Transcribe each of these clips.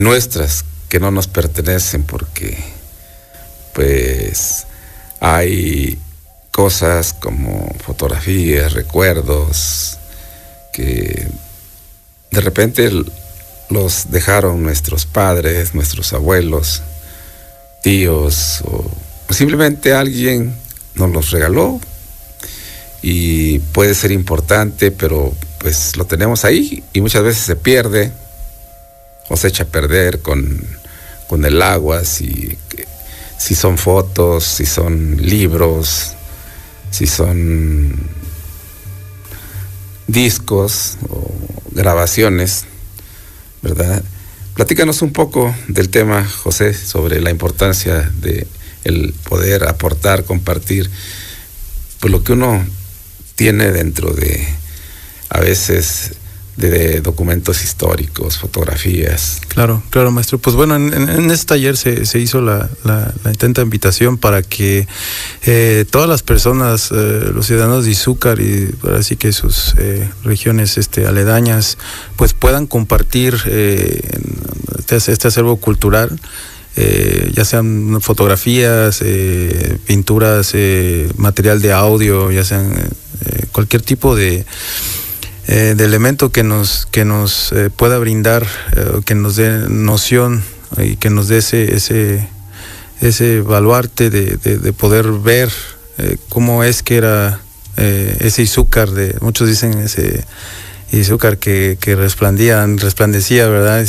nuestras que no nos pertenecen, porque pues hay cosas como fotografías, recuerdos que de repente los dejaron nuestros padres, nuestros abuelos, tíos, o simplemente alguien nos los regaló y puede ser importante, pero pues lo tenemos ahí y muchas veces se pierde o se echa a perder con el agua, si son fotos, si son libros, si son discos o grabaciones, ¿verdad? Platícanos un poco del tema, José, sobre la importancia de el poder aportar, compartir, pues lo que uno tiene dentro de, a veces, de documentos históricos, fotografías. Claro, maestro. Pues bueno, en este taller se hizo la atenta invitación para que todas las personas, los ciudadanos de Izúcar y así que sus regiones aledañas, pues puedan compartir este acervo cultural, ya sean fotografías, pinturas, material de audio, ya sean cualquier tipo de elemento que nos pueda brindar, que nos dé noción y que nos dé ese baluarte de poder ver cómo es que era ese Izúcar, muchos dicen ese Izúcar que resplandecía, ¿verdad?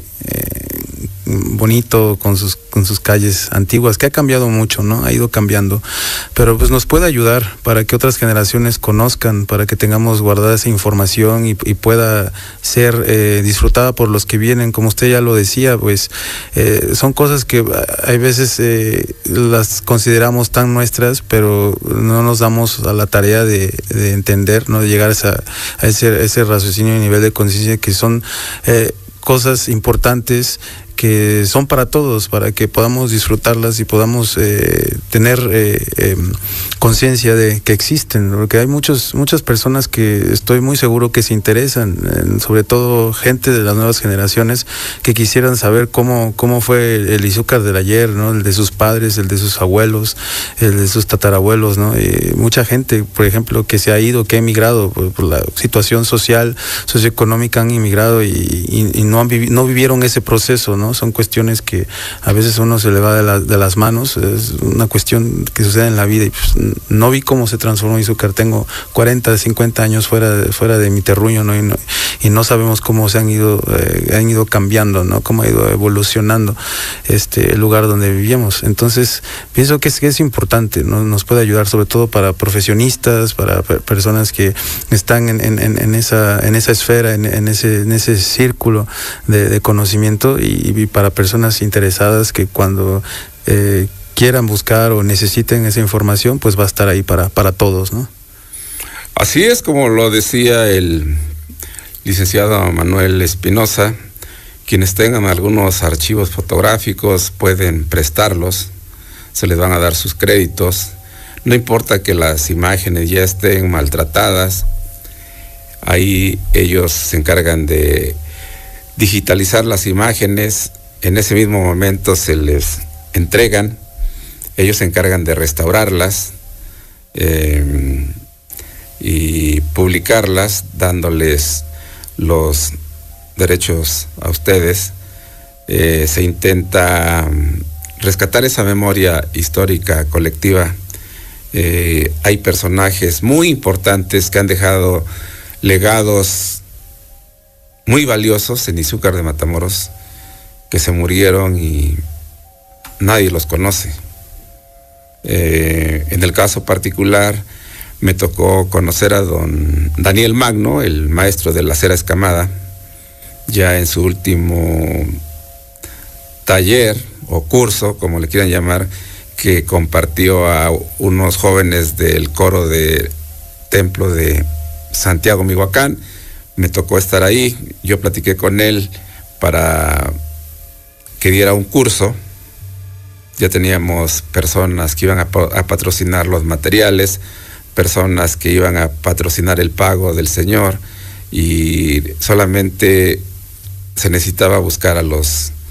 Bonito, con sus calles antiguas, que ha cambiado mucho, ¿no? Ha ido cambiando, pero pues nos puede ayudar para que otras generaciones conozcan, para que tengamos guardada esa información y pueda ser disfrutada por los que vienen. Como usted ya lo decía, pues son cosas que hay veces las consideramos tan nuestras, pero no nos damos a la tarea de entender, ¿no? De llegar a ese raciocinio y nivel de conciencia que son cosas importantes, que son para todos, para que podamos disfrutarlas y podamos tener conciencia de que existen, porque hay muchas personas que estoy muy seguro que se interesan, sobre todo gente de las nuevas generaciones, que quisieran saber cómo fue el Izúcar del ayer, ¿no? El de sus padres, el de sus abuelos, el de sus tatarabuelos, ¿no? Mucha gente, por ejemplo, que se ha ido, que ha emigrado por la situación social, socioeconómica, han emigrado y no vivieron ese proceso, ¿no? Son cuestiones que a veces uno se le va de las manos, es una cuestión que sucede en la vida y pues, no vi cómo se transformó Izúcar. Tengo 40, 50 años fuera de mi terruño, ¿no? Y no sabemos cómo han ido cambiando, ¿no? Cómo ha ido evolucionando el lugar donde vivíamos. Entonces pienso que es importante, ¿no? Nos puede ayudar sobre todo para profesionistas, para personas que están en esa esfera, en ese círculo de conocimiento y para personas interesadas que cuando quieran buscar o necesiten esa información, pues va a estar ahí para todos, ¿no? Así es, como lo decía el licenciado Manuel Espinosa, quienes tengan algunos archivos fotográficos pueden prestarlos, se les van a dar sus créditos, no importa que las imágenes ya estén maltratadas, ahí ellos se encargan de digitalizar las imágenes, en ese mismo momento se les entregan, ellos se encargan de restaurarlas y publicarlas, dándoles los derechos a ustedes. Se intenta rescatar esa memoria histórica colectiva. Hay personajes muy importantes que han dejado legados muy valiosos en Izúcar de Matamoros, que se murieron y nadie los conoce. En el caso particular me tocó conocer a don Daniel Magno, el maestro de la cera escamada, ya en su último taller o curso, como le quieran llamar, que compartió a unos jóvenes del coro de Templo de Santiago, Mihuacán. Me tocó estar ahí, yo platiqué con él para que diera un curso. Ya teníamos personas que iban a patrocinar los materiales, personas que iban a patrocinar el pago del señor, y solamente se necesitaba buscar a los